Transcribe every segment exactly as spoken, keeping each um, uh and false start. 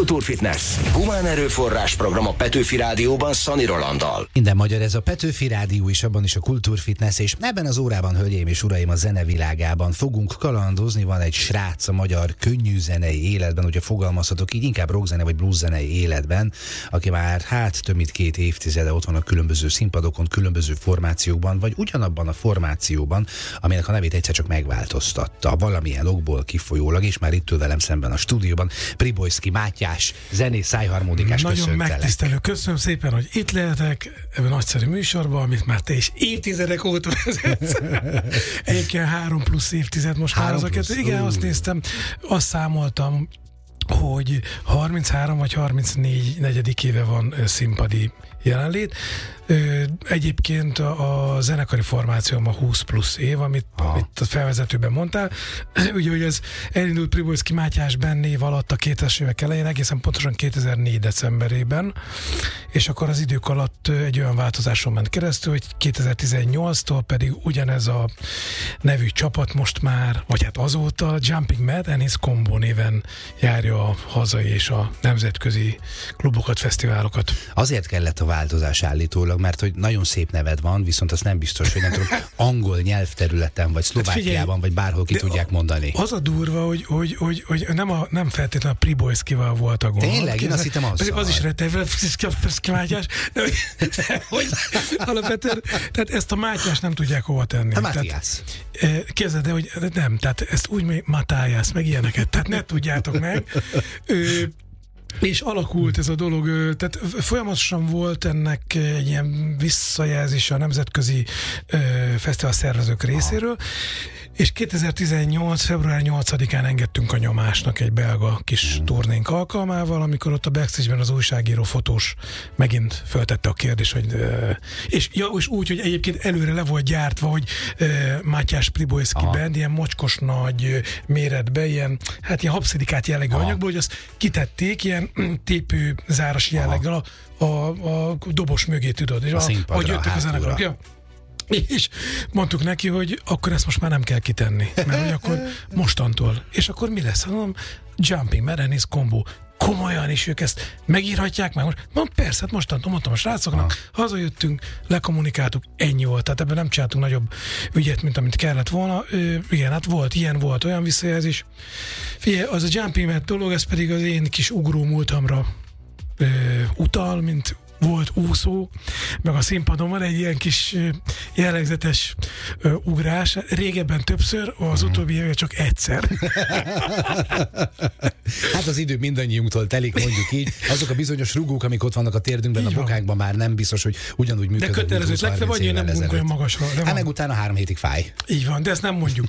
Kultúrfitness. Humán erőforrás program a Petőfi Rádióban Szani Rolanddal. Minden magyar, ez a Petőfi Rádió is, abban is a Kultúrfitness, és ebben az órában, hölgyeim és uraim, a zenevilágában fogunk kalandozni. Van egy srác a magyar könnyű zenei életben, hogyha fogalmazhatok így, inkább rockzene vagy blueszenei életben, aki már hát több mint két évtizede ott van a különböző színpadokon, különböző formációkban, vagy ugyanabban a formációban, aminek a nevét egyszer csak megváltoztatta, valamilyen okból kifolyólag, és már itt ül velem szemben a stúdióban Pribojszky Mátyás, zenész, szájharmonikás. Nagyon megtisztelő. Köszönöm szépen, hogy itt lehetek ebben a nagyszerű műsorban, amit már te is évtizedek óta vezetsz. Egyébként három plusz évtized most három már az a Igen, uh. azt néztem, azt számoltam, hogy harminchárom vagy harmincnégy negyedik éve van színpadi jelenlét. Egyébként a, a zenekari formációm a húsz plusz év, amit, amit a felvezetőben mondtál. Ugye, hogy ez elindult Pribojszky Mátyás név alatt a kétezres évek elején, egészen pontosan kétezer-négy decemberében, és akkor az idők alatt egy olyan változáson ment keresztül, hogy kétezer-tizennyolctól pedig ugyanez a nevű csapat most már, vagy hát azóta Jumping Mad and His Combo néven járja a hazai és a nemzetközi klubokat, fesztiválokat. Azért kellett a változás állítólag, mert hogy nagyon szép neved van, viszont az nem biztos, hogy nem tudom, angol nyelvterületen, vagy Szlovákiában, hát vagy bárhol ki tudják mondani. Az a durva, hogy, hogy, hogy, hogy nem, a, nem feltétlenül a Pribojszkyval volt a gond. Tényleg? Én azt hittem azzal. Az is rettegve, Mátyás, de hogy alapvetően, tehát ezt a Mátyás nem tudják hova tenni. A Mátyás. Képzeld, de hogy nem, tehát ezt úgy még Matályász, meg ilyeneket, tehát ne tudjátok meg. És alakult ez a dolog, tehát folyamatosan volt ennek egy ilyen visszajelzés a nemzetközi ö, fesztivál szervezők részéről, és kétezer-tizennyolc. február nyolcadikán engedtünk a Nyomásnak egy belga kis turnénk alkalmával, amikor ott a backstage-ben az újságíró fotós megint föltette a kérdést, hogy ö, és, ja, és úgy, hogy egyébként előre le volt gyártva, hogy ö, Mátyás Pribojszky band, ilyen mocskos nagy méretbe, ilyen, hát ilyen habszidikát jellegű Aha. anyagból, hogy azt kitették, ilyen tépő záras jelleggel a, a, a dobos mögé, tudod, és a, a ahogy jöttek a zenekarok. Ja. És mondtuk neki, hogy akkor ezt most már nem kell kitenni, mert hogy akkor mostantól. És akkor mi lesz? Mondom, Jumping Mad and His Combo. Komolyan is ők ezt megírhatják meg most? Mondom, persze, hát mostantól mondtam a srácoknak, ha. hazajöttünk, lekommunikáltuk, ennyi volt. Tehát ebben nem csináltunk nagyobb ügyet, mint amit kellett volna. Ö, igen, hát volt ilyen, volt olyan visszajelzés. Figyelj, az a Jumping Mad dolog, ez pedig az én kis ugró múltamra ö, utal, mint volt úszó, meg a színpadon van egy ilyen kis jellegzetes ö, ugrás. Régebben többször, az mm. utóbbi évben csak egyszer. Hát az idő mindannyiunktól telik, mondjuk így. Azok a bizonyos rugók, amik ott vannak a térdünkben, így a bokánkban már nem biztos, hogy ugyanúgy működnek. De kötelező, legfeljebb annyi, nem megyünk olyan magasra. Hát meg utána három hétig fáj. Így van, de ezt nem mondjuk.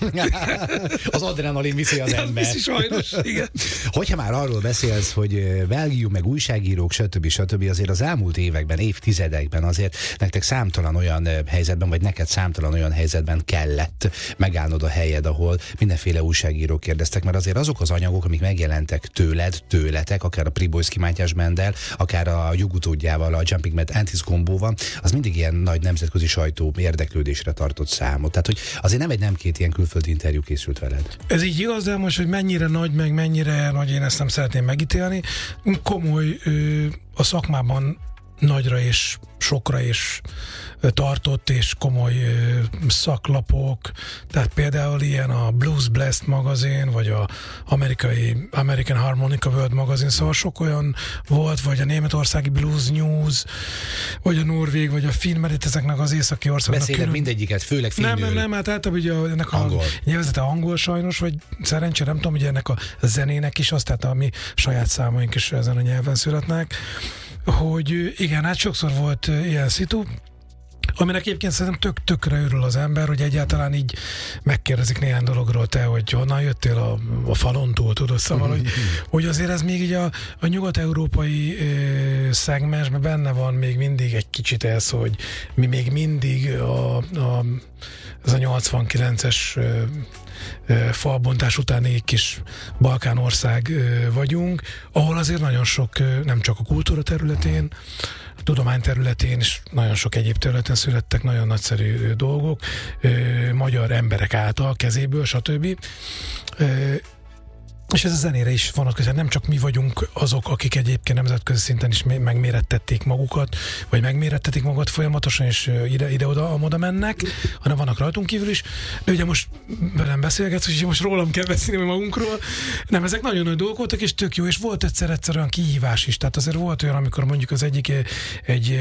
Az adrenalin viszi az ember. Viszi sajnos, igen. Hogyha már arról beszélsz, hogy Belgium, meg újságírók, stb. stb. Azért az elmúlt években, évtizedekben azért nektek számtalan olyan helyzetben, vagy neked számtalan olyan helyzetben kellett megállnod a helyed, ahol mindenféle újságírók kérdeztek, mert azért azok az anyagok, amik megjelentek tőled, tőletek, akár a Pribojszky Mátyás banddel, akár a jugutódjával, a Jumping Mad and His Combo-val, az mindig ilyen nagy nemzetközi sajtó érdeklődésre tartott számot. Tehát, hogy azért nem egy nem két ilyen külföldi interjú készült veled. Ez így igaz, de most, hogy mennyire nagy, meg mennyire nagy, én ezt nem szeretném megítélni. Komoly ö, a szakmában nagyra és sokra és tartott és komoly ö, szaklapok, tehát például ilyen a Blues Blast magazin, vagy a amerikai American Harmonica World magazin, szóval sok olyan volt, vagy a németországi Blues News, vagy a norvég, vagy a finn, mert itt ezeknek az északi országnak. Beszélek külön... mindegyiket, főleg finnül. Nem, nem, nem, hát általában ugye ennek angol. A nyelvezete angol sajnos, vagy szerencsére nem tudom, ugye ennek a zenének is az, tehát a mi saját számaink is ezen a nyelven születnek, hogy igen, hát sokszor volt ilyen szitu, aminek egyébként szerintem tök, tökre örül az ember, hogy egyáltalán így megkérdezik néhány dologról te, hogy honnan jöttél a, a falontól, tudod, szóval, hogy, hogy azért ez még így a, a nyugat-európai ö, szegmensben benne van még mindig egy kicsit ez, hogy mi még mindig a, a, ez a nyolcvankilences ö, falbontás utáni kis Balkán ország vagyunk, ahol azért nagyon sok, nem csak a kultúra területén, a tudomány területén és nagyon sok egyéb területen születtek nagyon nagyszerű dolgok, magyar emberek által, kezéből, stb. És ez a zenére is vonatkozik, nem csak mi vagyunk azok, akik egyébként nemzetközi szinten is megmérettették magukat, vagy megmérettetik magukat folyamatosan, és ide, ide-oda, amoda mennek, hanem vannak rajtunk kívül is. De ugye most velem beszélgetsz, és most rólam kell beszélni magunkról. Nem, ezek nagyon nagy dolgok voltak, és tök jó, és volt egyszer-egyszer olyan kihívás is. Tehát azért volt olyan, amikor mondjuk az egyik egy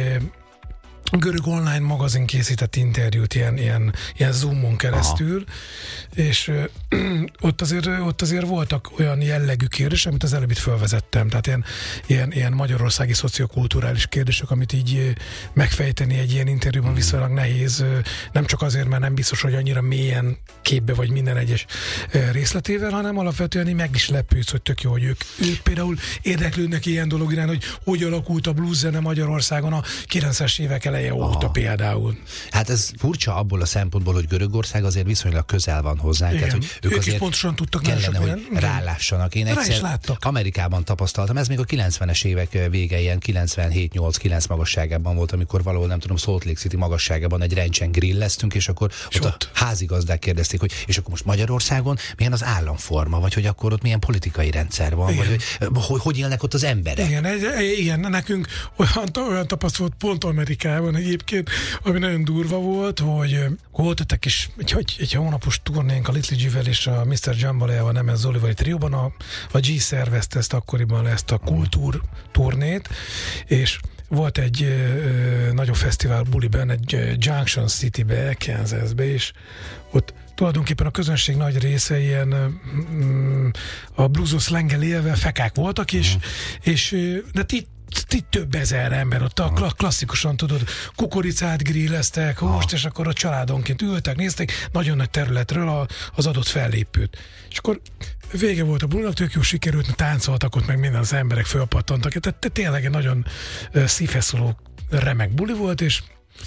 görög online magazin készített interjút ilyen, ilyen, ilyen Zoomon keresztül, aha, és ö, ott, azért, ott azért voltak olyan jellegű kérdések, amit az előbb itt felvezettem, tehát ilyen, ilyen, ilyen magyarországi szociokulturális kérdések, amit így megfejteni egy ilyen interjúban viszonylag nehéz, nem csak azért, mert nem biztos, hogy annyira mélyen képbe vagy minden egyes részletével, hanem alapvetően így meg is lepődsz, hogy tök jó, hogy ők, ők például érdeklődnek ilyen dolog irány, hogy hogy alakult a blues zene Magyarországon a kilencvenes évek eleje óta, aha, például. Hát ez furcsa abból a szempontból, hogy Görögország azért viszonylag közel van hozzá. Tehát, hogy ők, ők azért pontosan tudtak, kellene, hogy ilyen, rálássanak. Én egyszer Amerikában tapasztaltam, ez még a kilencvenes évek vége, ilyen kilencvenhét nyolc kilenc magasságában volt, amikor valahol, nem tudom, Salt Lake City magasságában egy rencsen grilleztünk, és akkor és ott, ott a házigazdák kérdezték, hogy és akkor most Magyarországon milyen az államforma, vagy hogy akkor ott milyen politikai rendszer van, igen, vagy hogy, hogy hogy élnek ott az emberek. Igen, egy, igen, nekünk olyan, olyan tapasztalat pont Amerikában egyébként, ami nagyon durva volt, hogy voltatok is egy, egy, egy hónapos turnénk a Little G-vel és a miszter Jambalaya-val, nem ez Zolival trióban, a, a G szervezte ezt akkoriban ezt a kultúr turnét, és volt egy ö, nagyobb fesztivál buliben, egy Junction City-be, Kansasbe, és ott tulajdonképpen a közönség nagy része ilyen mm, a bluesos szlenggel élve fekák voltak, és, mm. és de ti itt több ezer ember ott, a klasszikusan tudod, kukoricát grilleztek, húst, és akkor a családonként ültek, néztek nagyon nagy területről a, az adott fellépőt. És akkor vége volt a bulinak, tök jó sikerült, táncoltak ott, meg minden az emberek fölpattantak, tehát tényleg egy nagyon szívfeszoló remek buli volt, és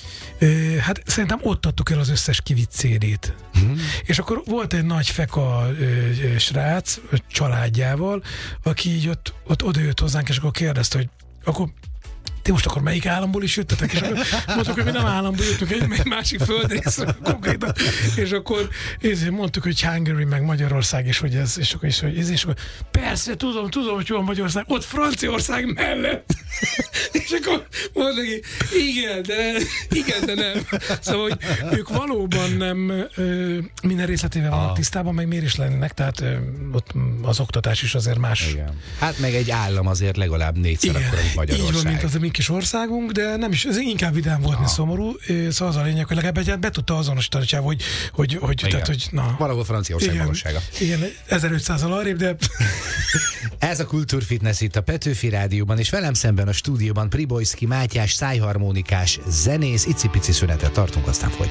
hát szerintem ott adtuk el az összes kivitt cé dét. Mm. És akkor volt egy nagy feka ö, srác családjával, aki így ott, ott odajött hozzánk, és akkor kérdezte, hogy akkor ti most akkor melyik államból is jöttetek? És akkor mondtuk, hogy mi nem államból jöttünk, egy másik földrészről konkrétan. És akkor mondtuk, hogy Hungary, meg Magyarország, és hogy ez, és akkor, és, és, és akkor persze, tudom, tudom, hogy van Magyarország, ott Franciaország mellett. És akkor mondta neki, igen, de, igen, de nem. Szóval, hogy ők valóban nem ö, minden részletével vannak tisztában, meg miért is lennének, tehát ö, ott az oktatás is azért más. Igen. Hát meg egy állam azért legalább négyszer akkor, mint Magyarország. Így van, mint az a mi kis országunk, de nem is, ez inkább vidám volt, mint szomorú. Szóval az a lényeg, hogy legalább be tudta azonosítani, hogy, hogy, hogy, tehát, hogy na. Valahol Franciaország igen, magassága. Igen, ezerötszázal arrébb, de... Ez a Kultúrfitness itt a Petőfi Rádióban, és velem szemben a stúdióban Pribojszky Mátyás, szájharmonikás zenész, icipici szünetet tartunk, aztán folytatjuk.